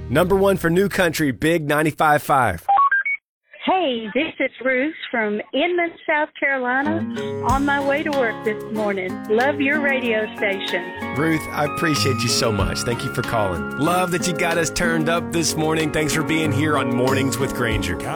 Number one for New Country, Big 95.5. Hey, this is Ruth from Inman, South Carolina, on my way to work this morning. Love your radio station. Ruth, I appreciate you so much. Thank you for calling. Love that you got us turned up this morning. Thanks for being here on Mornings with Granger.